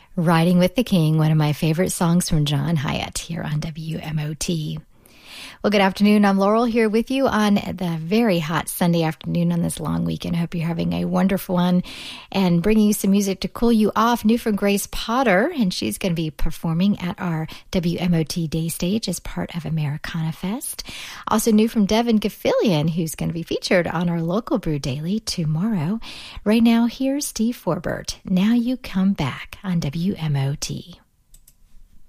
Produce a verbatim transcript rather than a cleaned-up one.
Riding with the King, one of my favorite songs from John Hyatt here on W M O T. Well, good afternoon. I'm Laurel here with you on the very hot Sunday afternoon on this long weekend. I hope you're having a wonderful one and bringing you some music to cool you off. New from Grace Potter, and she's going to be performing at our W M O T Day Stage as part of Americana Fest. Also new from Devin Gaffilian, who's going to be featured on our local Brew Daily tomorrow. Right now, here's Steve Forbert. Now You Come Back on W M O T.